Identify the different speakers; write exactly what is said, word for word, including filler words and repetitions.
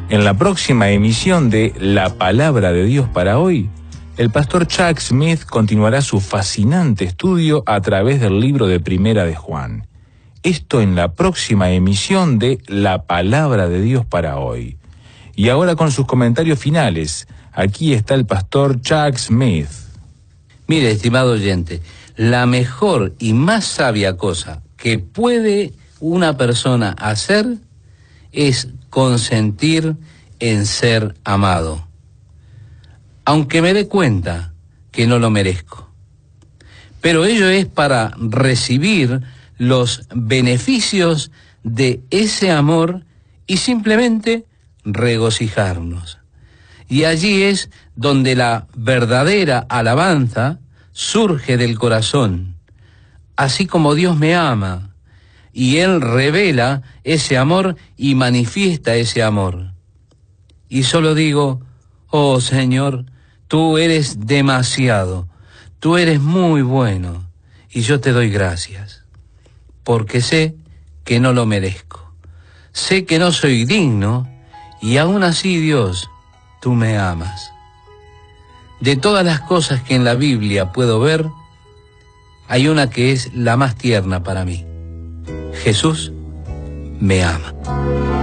Speaker 1: En la próxima emisión de La Palabra de Dios para hoy, el pastor Chuck Smith continuará su fascinante estudio a través del libro de Primera de Juan. Esto en la próxima emisión de La Palabra de Dios para hoy. Y ahora con sus comentarios finales, aquí está el pastor Chuck Smith.
Speaker 2: Mire, estimado oyente, la mejor y más sabia cosa que puede una persona hacer es consentir en ser amado, aunque me dé cuenta que no lo merezco. Pero ello es para recibir los beneficios de ese amor y simplemente regocijarnos. Y allí es donde la verdadera alabanza surge del corazón. Así como Dios me ama, y Él revela ese amor y manifiesta ese amor. Y solo digo, oh Señor, tú eres demasiado, tú eres muy bueno, y yo te doy gracias, porque sé que no lo merezco. Sé que no soy digno, y aún así, Dios, tú me amas. De todas las cosas que en la Biblia puedo ver, hay una que es la más tierna para mí. Jesús me ama.